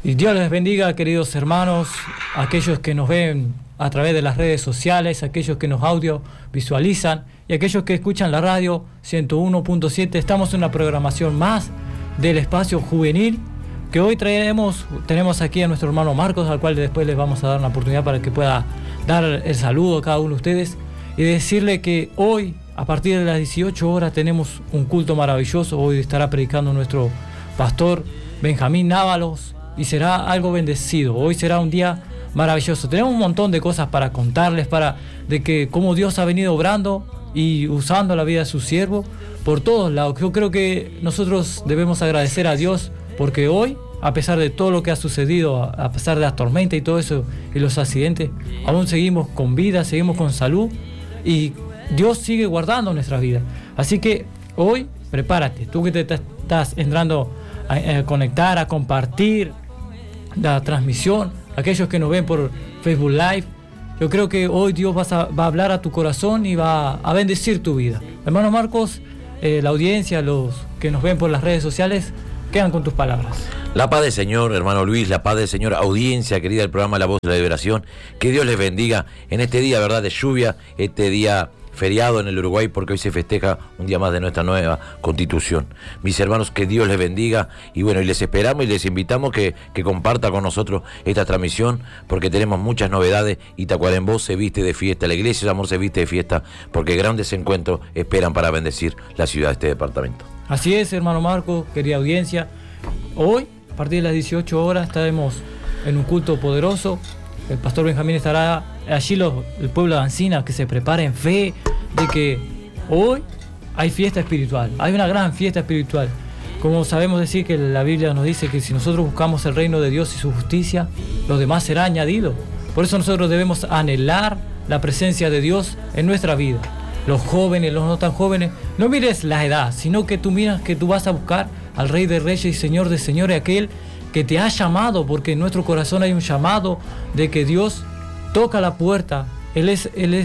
Y Dios les bendiga, queridos hermanos, aquellos que nos ven a través de las redes sociales, aquellos que nos audio visualizan y aquellos que escuchan la radio 101.7. Estamos en una programación más del espacio juvenil que hoy tenemos aquí a nuestro hermano Marcos, al cual después les vamos a dar una oportunidad para que pueda dar el saludo a cada uno de ustedes y decirle que hoy, a partir de las 18 horas, tenemos un culto maravilloso. Hoy estará predicando nuestro pastor Benjamín Návalos y será algo bendecido. Hoy será un día maravilloso. Tenemos un montón de cosas para contarles, de que cómo Dios ha venido obrando y usando la vida de su siervo por todos lados. Yo creo que nosotros debemos agradecer a Dios porque hoy, a pesar de todo lo que ha sucedido, a pesar de las tormentas y todo eso y los accidentes, aún seguimos con vida, seguimos con salud y Dios sigue guardando nuestra vida. Así que hoy prepárate, tú que te estás entrando a conectar, a compartir la transmisión, aquellos que nos ven por Facebook Live, yo creo que hoy Dios va a hablar a tu corazón y va a bendecir tu vida. Hermano Marcos, la audiencia, los que nos ven por las redes sociales, quedan con tus palabras. La paz del Señor, hermano Luis, la paz del Señor, audiencia querida del programa La Voz de la Liberación, que Dios les bendiga en este día, ¿verdad?, de lluvia, este día feriado en el Uruguay, porque hoy se festeja un día más de nuestra nueva Constitución. Mis hermanos, que Dios les bendiga y bueno, y les esperamos y les invitamos que comparta con nosotros esta transmisión, porque tenemos muchas novedades y Tacuarembó se viste de fiesta, la Iglesia de Amor se viste de fiesta, porque grandes encuentros esperan para bendecir la ciudad de este departamento. Así es, hermano Marco, querida audiencia, hoy, a partir de las 18 horas, estaremos en un culto poderoso. El pastor Benjamín estará allí, el pueblo de Ancina, que se prepare en fe de que hoy hay fiesta espiritual, hay una gran fiesta espiritual. Como sabemos decir que la Biblia nos dice que si nosotros buscamos el reino de Dios y su justicia, lo demás será añadido. Por eso nosotros debemos anhelar la presencia de Dios en nuestra vida. Los jóvenes, los no tan jóvenes, no mires la edad, sino que tú miras que tú vas a buscar al Rey de Reyes y Señor de Señores, aquel que te ha llamado, porque en nuestro corazón hay un llamado de que Dios toca la puerta. Él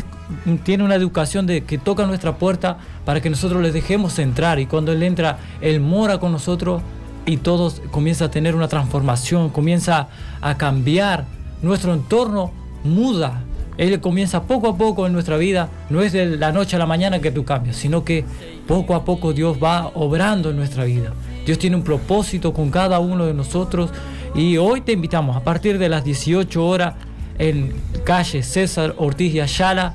tiene una educación de que toca nuestra puerta para que nosotros le dejemos entrar, y cuando Él entra, Él mora con nosotros y todos comienza a tener una transformación, comienza a cambiar, nuestro entorno muda. Él comienza poco a poco en nuestra vida, no es de la noche a la mañana que tú cambias, sino que poco a poco Dios va obrando en nuestra vida. Dios tiene un propósito con cada uno de nosotros y hoy te invitamos a partir de las 18 horas en calle César Ortiz y Ayala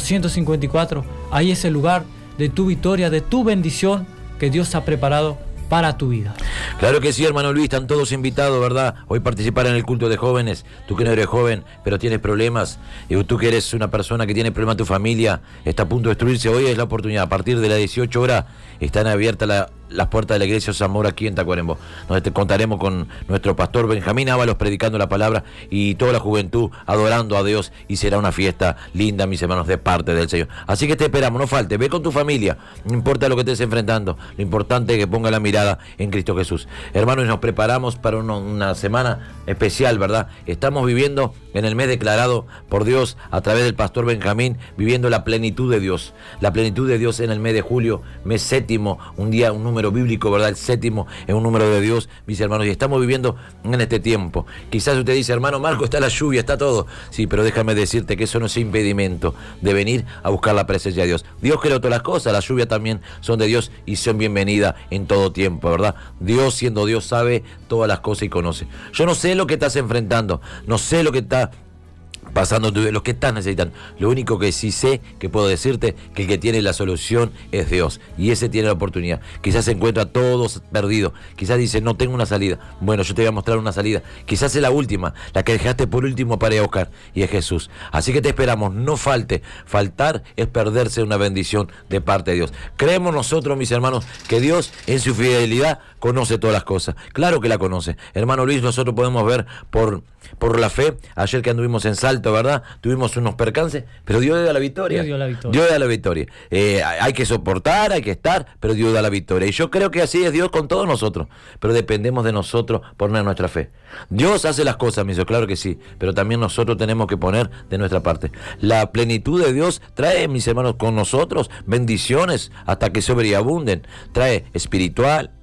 254. Ahí es el lugar de tu victoria, de tu bendición que Dios ha preparado para tu vida. Claro que sí, hermano Luis, están todos invitados, ¿verdad? Hoy participar en el culto de jóvenes. Tú que no eres joven, pero tienes problemas, y tú que eres una persona que tiene problemas en tu familia, está a punto de destruirse, hoy es la oportunidad. A partir de las 18 horas están abiertas las puertas de la Iglesia Zamora aquí en Tacuarembó, donde te contaremos con nuestro pastor Benjamín Ábalos predicando la palabra y toda la juventud adorando a Dios, y será una fiesta linda, mis hermanos, de parte del Señor. Así que te esperamos, no falte, ve con tu familia, no importa lo que estés enfrentando, lo importante es que ponga la mirada en Cristo Jesús. Hermanos, nos preparamos para una semana especial, ¿verdad? Estamos viviendo en el mes declarado por Dios a través del pastor Benjamín, viviendo la plenitud de Dios. La plenitud de Dios en el mes de julio, mes séptimo, un número bíblico, ¿verdad? El séptimo es un número de Dios, mis hermanos, y estamos viviendo en este tiempo. Quizás usted dice, hermano Marco, está la lluvia, está todo. Sí, pero déjame decirte que eso no es impedimento de venir a buscar la presencia de Dios. Dios creó todas las cosas, la lluvia también son de Dios y son bienvenidas en todo tiempo, ¿verdad? Dios, siendo Dios, sabe todas las cosas y conoce. Yo no sé lo que estás enfrentando, no sé lo que está pasando, lo que estás necesitando. Lo único que sí sé, que puedo decirte, que el que tiene la solución es Dios, y ese tiene la oportunidad. Quizás se encuentra todos perdidos, quizás dice, no tengo una salida. Bueno, yo te voy a mostrar una salida, quizás es la última, la que dejaste por último para ir a buscar, y es Jesús. Así que te esperamos, no falte. Faltar es perderse una bendición de parte de Dios. Creemos nosotros, mis hermanos, que Dios en su fidelidad conoce todas las cosas. Claro que la conoce. Hermano Luis, nosotros podemos ver por la fe, ayer que anduvimos en Salto, ¿verdad? Tuvimos unos percances, pero Dios da la victoria. Dios da la victoria. Hay que soportar, hay que estar, pero Dios da la victoria. Y yo creo que así es Dios con todos nosotros, pero dependemos de nosotros poner nuestra fe. Dios hace las cosas, mis hijos, claro que sí, pero también nosotros tenemos que poner de nuestra parte. La plenitud de Dios trae, mis hermanos, con nosotros bendiciones hasta que sobreabunden. Trae espiritual, material,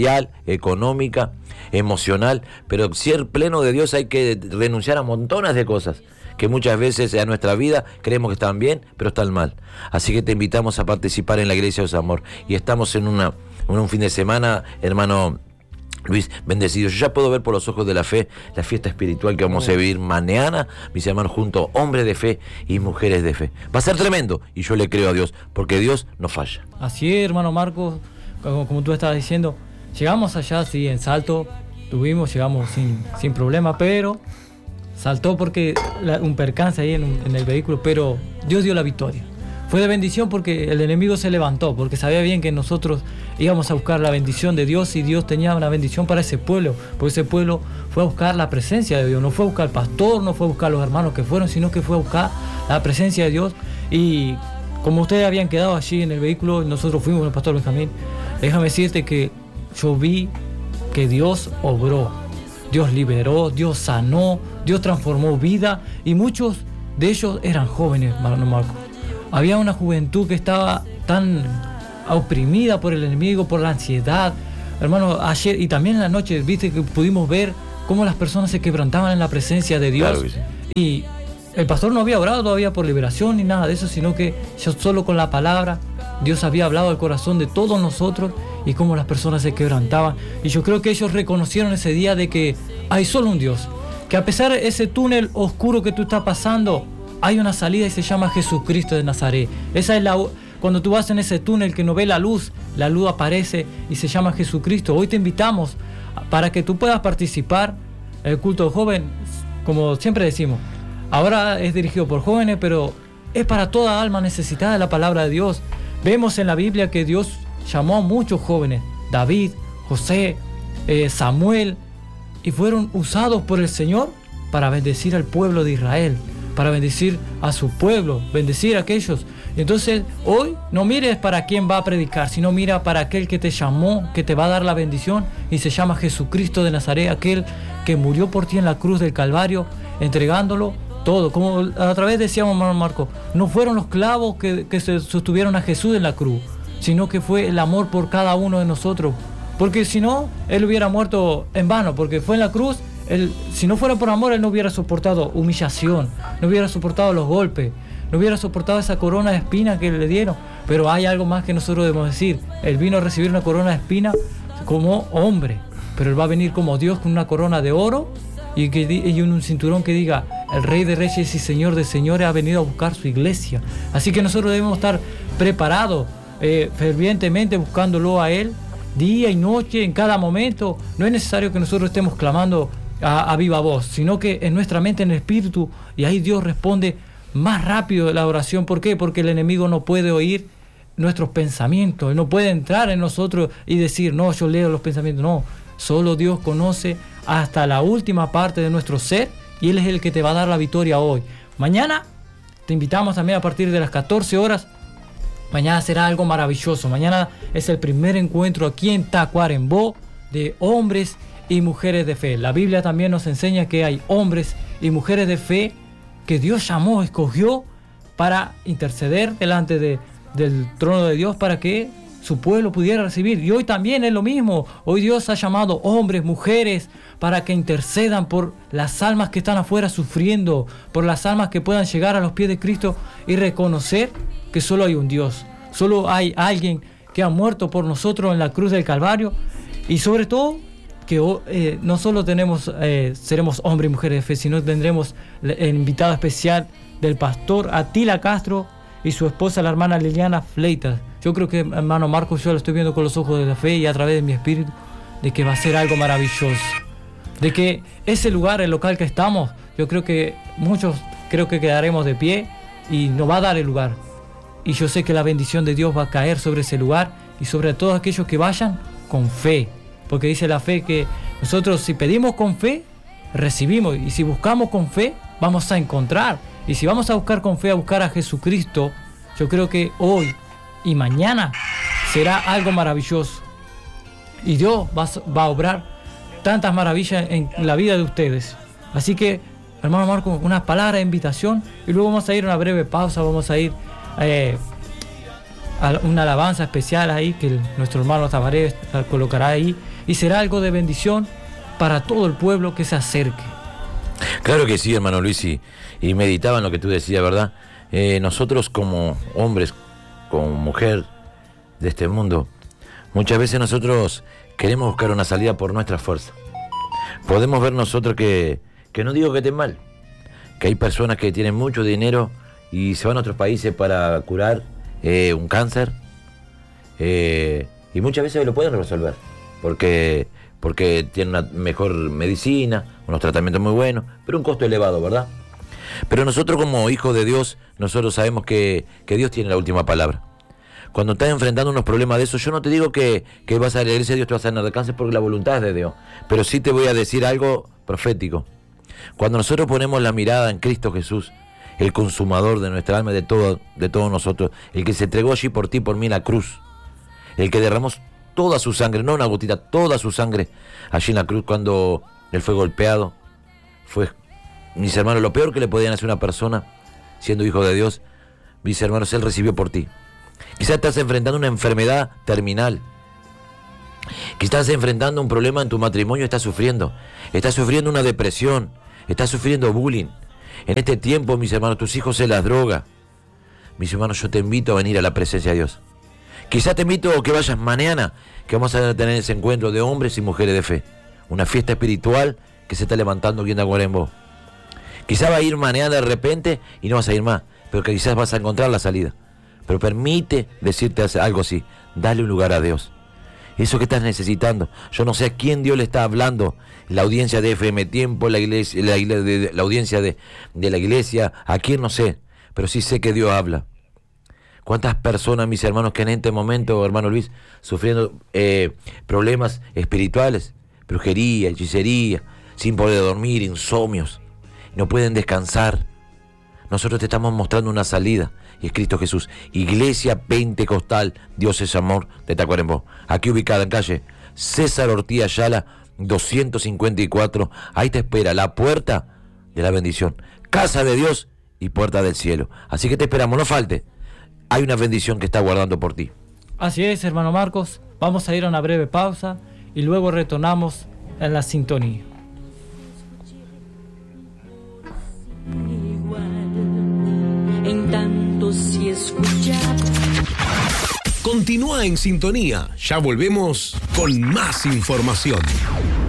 material, económica, emocional, pero ser pleno de Dios hay que renunciar a montones de cosas que muchas veces en nuestra vida creemos que están bien, pero están mal. Así que te invitamos a participar en la Iglesia de Dios Amor. Y estamos en un fin de semana, hermano Luis, bendecido. Yo ya puedo ver por los ojos de la fe la fiesta espiritual que vamos a vivir mañana, mis hermanos, junto a hombres de fe y mujeres de fe. Va a ser tremendo y yo le creo a Dios, porque Dios no falla. Así es, hermano Marcos, como tú estabas diciendo, llegamos allá, sí, en Salto, llegamos sin problema, pero saltó porque un percance ahí en el vehículo, pero Dios dio la victoria. Fue de bendición porque el enemigo se levantó, porque sabía bien que nosotros íbamos a buscar la bendición de Dios y Dios tenía una bendición para ese pueblo, porque ese pueblo fue a buscar la presencia de Dios, no fue a buscar al pastor, no fue a buscar a los hermanos que fueron, sino que fue a buscar la presencia de Dios. Y como ustedes habían quedado allí en el vehículo, nosotros fuimos con el pastor Benjamín, déjame decirte que yo vi que Dios obró, Dios liberó, Dios sanó, Dios transformó vida, y muchos de ellos eran jóvenes, hermano Marco. Había una juventud que estaba tan oprimida por el enemigo, por la ansiedad. Hermano, ayer y también en la noche, viste que pudimos ver cómo las personas se quebrantaban en la presencia de Dios. Claro que sí. Y el pastor no había orado todavía por liberación ni nada de eso, sino que yo solo con la palabra, Dios había hablado al corazón de todos nosotros y cómo las personas se quebrantaban. Y yo creo que ellos reconocieron ese día de que hay solo un Dios, que a pesar de ese túnel oscuro que tú estás pasando, hay una salida y se llama Jesucristo de Nazaret. Esa es cuando tú vas en ese túnel que no ve la luz aparece y se llama Jesucristo. Hoy te invitamos para que tú puedas participar en el culto de joven, como siempre decimos. Ahora es dirigido por jóvenes, pero es para toda alma necesitada de la palabra de Dios. Vemos en la Biblia que Dios llamó a muchos jóvenes, David, José, Samuel, y fueron usados por el Señor para bendecir al pueblo de Israel, para bendecir a su pueblo, bendecir a aquellos. Entonces hoy no mires para quién va a predicar, sino mira para aquel que te llamó, que te va a dar la bendición, y se llama Jesucristo de Nazaret, aquel que murió por ti en la cruz del Calvario, entregándolo todo. Como a través decíamos, hermano Marco, no fueron los clavos que se sostuvieron a Jesús en la cruz, sino que fue el amor por cada uno de nosotros, porque si no, Él hubiera muerto en vano, porque fue en la cruz. Si no fuera por amor, Él no hubiera soportado humillación, no hubiera soportado los golpes, no hubiera soportado esa corona de espinas que le dieron. Pero hay algo más que nosotros debemos decir. Él vino a recibir una corona de espinas como hombre, pero Él va a venir como Dios con una corona de oro y un cinturón que diga: el Rey de Reyes y Señor de Señores ha venido a buscar su iglesia. Así que nosotros debemos estar preparados, fervientemente buscándolo a Él, día y noche, en cada momento. No es necesario que nosotros estemos clamando a viva voz, sino que en nuestra mente, en el espíritu, y ahí Dios responde más rápido la oración. ¿Por qué? Porque el enemigo no puede oír nuestros pensamientos, Él no puede entrar en nosotros y decir: no, yo leo los pensamientos. No, solo Dios conoce hasta la última parte de nuestro ser, y Él es el que te va a dar la victoria hoy. Mañana te invitamos también a partir de las 14 horas. Mañana será algo maravilloso. Mañana es el primer encuentro aquí en Tacuarembó de hombres y mujeres de fe. La Biblia también nos enseña que hay hombres y mujeres de fe que Dios llamó, escogió para interceder delante del trono de Dios, para que su pueblo pudiera recibir. Y hoy también es lo mismo. Hoy Dios ha llamado hombres, mujeres, para que intercedan por las almas que están afuera sufriendo, por las almas que puedan llegar a los pies de Cristo y reconocer que solo hay un Dios, solo hay alguien que ha muerto por nosotros en la cruz del Calvario. Y sobre todo que no solo seremos hombres y mujeres de fe, sino tendremos el invitado especial del pastor Atila Castro y su esposa, la hermana Liliana Fleitas. Yo creo que, hermano Marcos, yo lo estoy viendo con los ojos de la fe y a través de mi espíritu, de que va a ser algo maravilloso, de que ese lugar, el local que estamos, yo creo que muchos quedaremos de pie y nos va a dar el lugar. Y yo sé que la bendición de Dios va a caer sobre ese lugar y sobre todos aquellos que vayan con fe. Porque dice la fe que nosotros, si pedimos con fe, recibimos. Y si buscamos con fe, vamos a encontrar. Y si vamos a buscar con fe, a buscar a Jesucristo, yo creo que hoy y mañana será algo maravilloso. Y Dios va a obrar tantas maravillas en la vida de ustedes. Así que, hermano Marco, una palabra de invitación. Y luego vamos a ir a una breve pausa. Vamos a ir a una alabanza especial ahí que nuestro hermano Tabaré colocará ahí. y será algo de bendición para todo el pueblo que se acerque. Claro que sí, hermano Luis, y meditaba en lo que tú decías, ¿verdad? Nosotros como hombres, como mujer de este mundo, muchas veces nosotros queremos buscar una salida por nuestra fuerza. Podemos ver nosotros que no digo que esté mal, que hay personas que tienen mucho dinero y se van a otros países para curar un cáncer, y muchas veces lo pueden resolver, porque tienen una mejor medicina, unos tratamientos muy buenos, pero un costo elevado, ¿verdad? Pero nosotros como hijos de Dios, nosotros sabemos que Dios tiene la última palabra. Cuando estás enfrentando unos problemas de esos, yo no te digo que vas a la iglesia de Dios te vas a sanar de cáncer porque la voluntad es de Dios, pero sí te voy a decir algo profético. Cuando nosotros ponemos la mirada en Cristo Jesús, el consumador de nuestra alma y de todos nosotros, el que se entregó allí por ti, por mí en la cruz, el que derramó toda su sangre, no una gotita, toda su sangre allí en la cruz cuando él fue golpeado, fue, mis hermanos, lo peor que le podían hacer a una persona siendo hijo de Dios, mis hermanos, él recibió por ti. Quizás estás enfrentando una enfermedad terminal, quizás estás enfrentando un problema en tu matrimonio, estás sufriendo una depresión, estás sufriendo bullying. En este tiempo, mis hermanos, tus hijos se las droga. Mis hermanos, yo te invito a venir a la presencia de Dios. Quizás te invito a que vayas mañana, que vamos a tener ese encuentro de hombres y mujeres de fe. Una fiesta espiritual que se está levantando aquí en Tacuarembó. Quizás va a ir mañana de repente y no vas a ir más, pero que quizás vas a encontrar la salida. Pero permite decirte algo así, dale un lugar a Dios. Eso que estás necesitando. Yo no sé a quién Dios le está hablando. La audiencia de FM Tiempo, la audiencia de la iglesia, a quién no sé, pero sí sé que Dios habla. ¿Cuántas personas, mis hermanos, que en este momento, hermano Luis, sufriendo problemas espirituales, brujería, hechicería, sin poder dormir, insomnios, no pueden descansar? Nosotros te estamos mostrando una salida, y es Cristo Jesús. Iglesia Pentecostal, Dios es Amor, de Tacuarembó. Aquí ubicada en calle César Ortiz Ayala, 254. Ahí te espera la puerta de la bendición. Casa de Dios y puerta del cielo. Así que te esperamos, no falte. Hay una bendición que está guardando por ti. Así es, hermano Marcos. Vamos a ir a una breve pausa y luego retornamos en la sintonía. En tanto si escuchaba. Continúa en sintonía, ya volvemos con más información.